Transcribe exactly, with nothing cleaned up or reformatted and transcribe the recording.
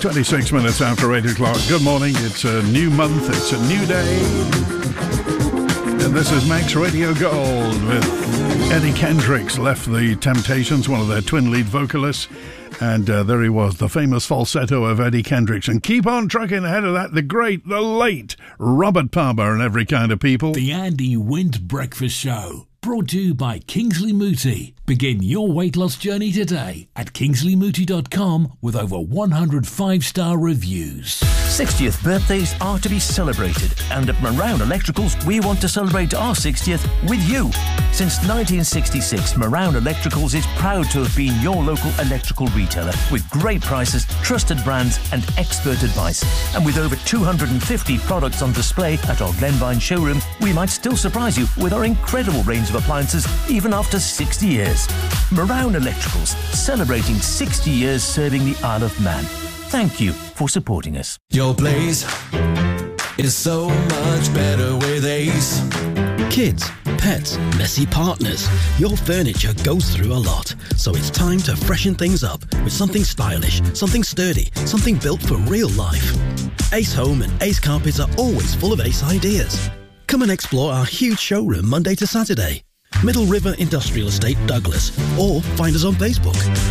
twenty-six minutes after eight o'clock. Good morning. It's a new month. It's a new day. And this is Max Radio Gold with Eddie Kendricks. Left the Temptations, one of their twin lead vocalists. And uh, there he was, the famous falsetto of Eddie Kendricks. And keep on trucking ahead of that, the great, the late Robert Palmer and Every Kind of People. The Andy Wint Breakfast Show, brought to you by Kingsley Mooti. Begin your weight loss journey today at kingsley mooti dot com with over one hundred five-star reviews. sixtieth birthdays are to be celebrated, and at Marown Electricals we want to celebrate our sixtieth with you. Since nineteen sixty-six, Marown Electricals is proud to have been your local electrical retailer with great prices, trusted brands and expert advice. And with over two hundred fifty products on display at our Glenvine showroom, we might still surprise you with our incredible range of appliances even after sixty years. Marown Electricals, celebrating sixty years serving the Isle of Man. Thank you for supporting us. Your place is so much better with Ace. Kids, pets, messy partners. Your furniture goes through a lot, so it's time to freshen things up with something stylish, something sturdy, something built for real life. Ace Home and Ace Carpets are always full of Ace ideas. Come and explore our huge showroom Monday to Saturday. Middle River Industrial Estate, Douglas, or find us on Facebook.